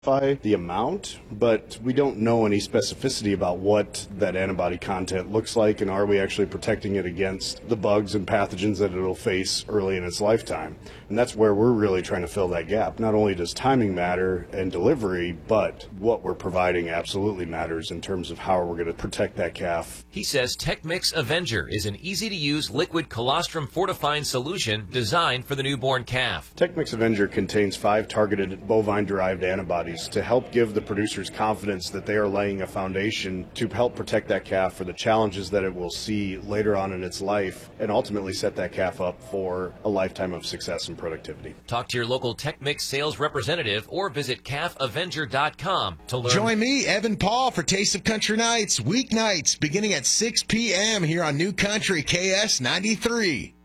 the amount, but we don't know any specificity about what that antibody content looks like, and are we actually protecting it against the bugs and pathogens that it'll face early in its lifetime. And that's where we're really trying to fill that gap. Not only does timing matter and delivery, but what we're providing absolutely matters in terms of how we're going to protect that calf. He says TechMix Avenger is an easy-to-use liquid colostrum fortifying solution designed for the newborn calf. TechMix Avenger contains 5 targeted bovine-derived antibodies to help give the producers confidence that they are laying a foundation to help protect that calf for the challenges that it will see later on in its life, and ultimately set that calf up for a lifetime of success and productivity. Talk to your local TechMix sales representative or visit calfavenger.com to learn. Join me, Evan Paul, for Taste of Country Nights, weeknights beginning at 6 p.m. here on New Country KS 93.